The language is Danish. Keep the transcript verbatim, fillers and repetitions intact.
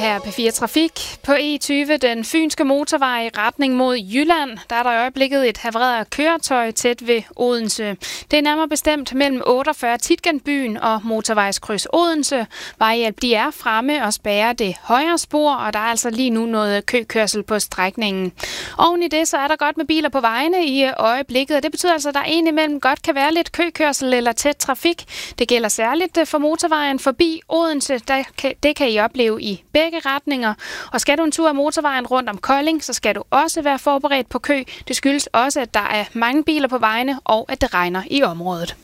her P fire Trafik. På E tyve, den fynske motorvej i retning mod Jylland, der er der i øjeblikket et havreret køretøj tæt ved Odense. Det er nærmere bestemt mellem otteogfyrre Tietgenbyen og motorvejskryds Odense. Vejhjælp de er fremme og spærrer det højre spor, og der er altså lige nu noget køkørsel på strækningen. Oven i det, så er der godt med biler på vejene i øjeblikket, og det betyder altså, at der indimellem godt kan være lidt køkørsel eller tæt trafik. Det gælder særligt for motorvejen forbi Odense. Der kan, det kan I opleve i begge retninger. Og skal du en tur af motorvejen rundt om Kolding, så skal du også være forberedt på kø. Det skyldes også, at der er mange biler på vejene, og at det regner i området.